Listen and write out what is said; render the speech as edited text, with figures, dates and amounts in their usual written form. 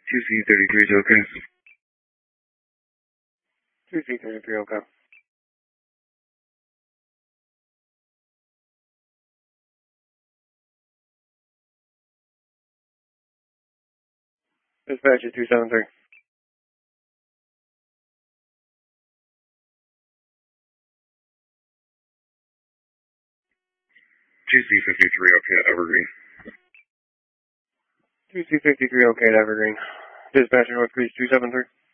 2C33 is okay. 2C33, okay. Dispatcher 273. 2C53 okay at Evergreen. 2C53, okay at Evergreen. Dispatcher North Greece 273.